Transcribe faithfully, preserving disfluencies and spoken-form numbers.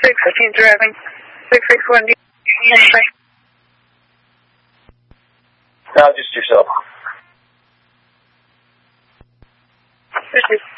six, he's driving. six six one, No, just yourself. This is